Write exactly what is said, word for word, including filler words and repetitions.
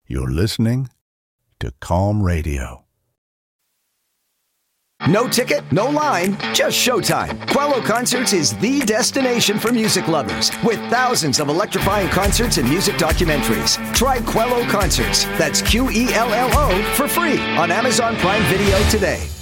You're listening to Calm Radio. No ticket, no line, just showtime. Quello Concerts is the destination for music lovers with thousands of electrifying concerts and music documentaries. Try Quello Concerts, that's Q E L L O, for free on Amazon Prime Video today.